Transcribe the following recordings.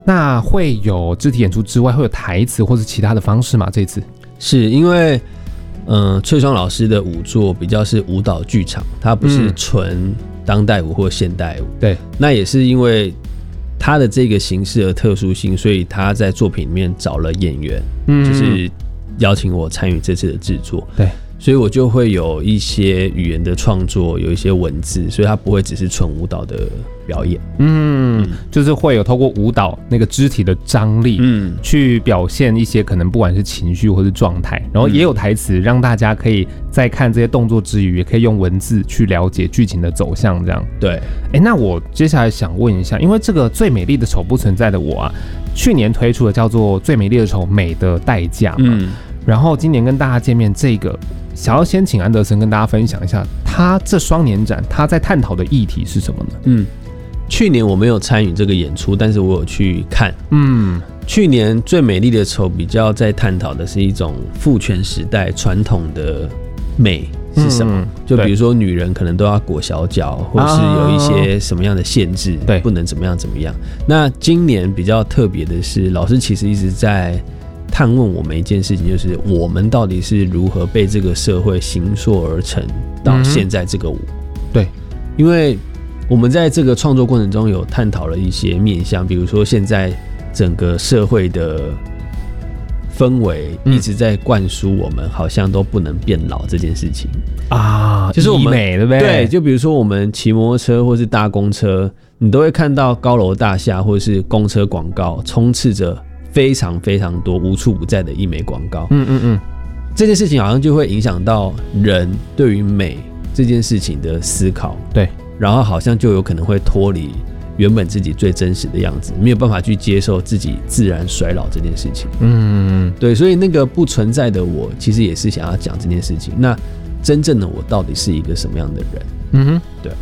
那会有肢体演出之外，会有台词或是其他的方式吗？这次是因为翠双老师的舞作比较是舞蹈剧场，它不是纯当代舞或现代舞。 对， 那也是因为他的这个形式的特殊性，所以他在作品里面找了演员，就是邀请我参与这次的制作。 对， 所以我就会有一些语言的创作，有一些文字，所以它不会只是纯舞蹈的表演。 就是会有透过舞蹈那个肢体的张力，去表现一些可能不管是情绪或是状态，然后也有台词，让大家可以在看这些动作之余，也可以用文字去了解剧情的走向。这样对。 那我接下来想问一下，因为这个最美丽的丑不存在的我啊，去年推出的叫做最美丽的丑美的代价嘛，然后今年跟大家见面这个。想要先请安德森跟大家分享一下，他这双年展他在探讨的议题是什么呢？ 去年我没有参与这个演出，但是我有去看。去年最美丽的丑比较在探讨的是一种父权时代传统的美是什么，就比如说女人可能都要裹小脚，或是有一些什么样的限制，对，不能怎么样怎么样。那今年比较特别的是，老师其实一直在探问我们一件事情，就是我们到底是如何被这个社会形塑而成到现在这个我。 对， 因为我们在这个创作过程中有探讨了一些面向，比如说现在整个社会的氛围一直在灌输我们好像都不能变老这件事情啊， 就是我们医美对不对？ 对，就比如说我们骑摩托车或是搭公车，你都会看到高楼大厦或是公车广告充斥着非常非常多无处不在的医美广告。这件事情好像就会影响到人对于美这件事情的思考。 对， 然后好像就有可能会脱离原本自己最真实的样子，没有办法去接受自己自然衰老这件事情。对，所以那个不存在的我，其实也是想要讲这件事情。那真正的我到底是一个什么样的人？对。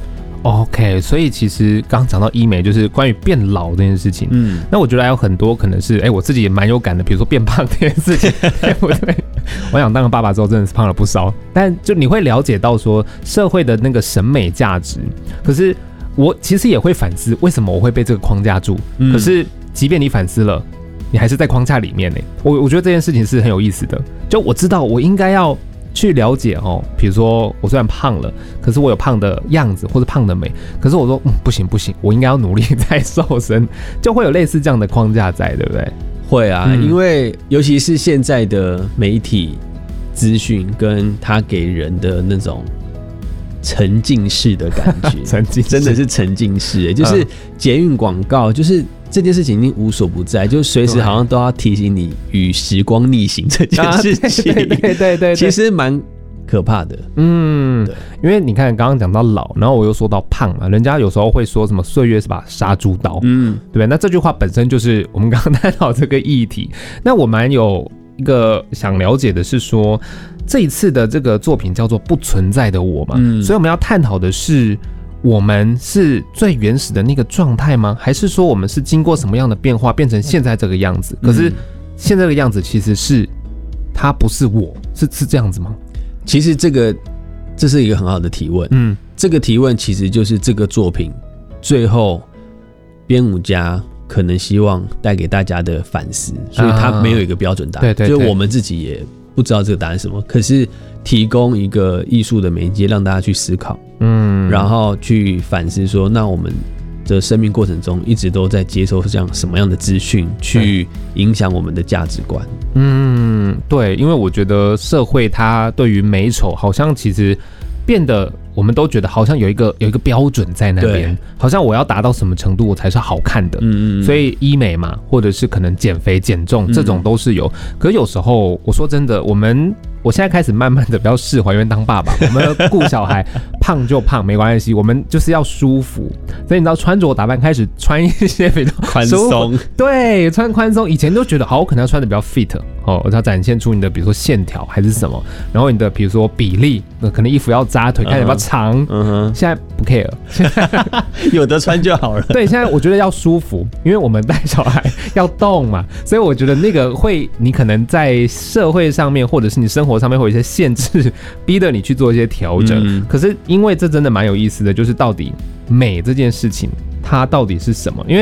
OK， 所以其实刚刚讲到医美，就是关于变老这件事情。那我觉得还有很多可能是，我自己也蛮有感的，比如说变胖这件事情，对不对？我想当了爸爸之后，真的是胖了不少。但就你会了解到说社会的那个审美价值，可是我其实也会反思，为什么我会被这个框架住？可是即便你反思了，你还是在框架里面呢。我觉得这件事情是很有意思的。就我知道我应该要去了解比如说我虽然胖了，可是我有胖的样子或者胖的美，可是我说不行，我应该要努力再瘦身，就会有类似这样的框架在，对不对？ 会啊，因为尤其是现在的媒体资讯跟它给人的那种沉浸式的感觉，真的是沉浸式，就是捷运广告，就是这件事情已经无所不在，就随时好像都要提醒你与时光逆行这件事情。对，其实蛮可怕的。对， 因为你看刚刚讲到老，然后我又说到胖嘛，人家有时候会说什么岁月是把杀猪刀，对不对？那这句话本身就是我们刚刚探讨这个议题。那我蛮有一个想了解的是说，这一次的这个作品叫做不存在的我嘛，所以我们要探讨的是我们是最原始的那个状态吗？还是说我们是经过什么样的变化变成现在这个样子？可是现在这个样子其实是它不是我，是这样子吗？ 其实这是一个很好的提问。这个提问其实就是这个作品最后编舞家可能希望带给大家的反思，所以他没有一个标准答案，就是我们自己也不知道这个答案是什么，可是提供一个艺术的媒介让大家去思考，然后去反思说，那我们的生命过程中一直都在接受这样什么样的资讯，去影响我们的价值观。 对，因为我觉得社会它对于美丑好像其实变得，我们都觉得好像有一个标准在那边，好像我要达到什么程度我才是好看的。所以医美嘛，或者是可能减肥减重这种都是有。可是有时候我说真的，我现在开始慢慢的比较释怀，因为当爸爸，我们顾小孩胖就胖没关系，我们就是要舒服。所以你知道穿着打扮开始穿一些比较宽松， 对，穿宽松。以前都觉得好，我可能要穿的比较 fit 要展现出你的比如说线条还是什么，然后你的比如说比例，可能衣服要扎腿，看起来比较长。现在不 care， 有的穿就好了。 对，现在我觉得要舒服，因为我们带小孩要动嘛，所以我觉得那个你可能在社会上面或者是你生活上面会有一些限制，逼得你去做一些调整。可是因为这真的蛮有意思的，就是到底美这件事情它到底是什么？因为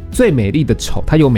最美丽的丑，它有